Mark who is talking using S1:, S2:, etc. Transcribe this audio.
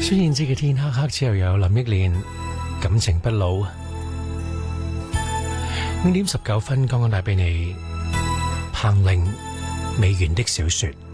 S1: 孫燕姿嘅天黑黑之後，又有林憶蓮感情不老。5點19分，剛剛帶俾你彭羚未完的小說。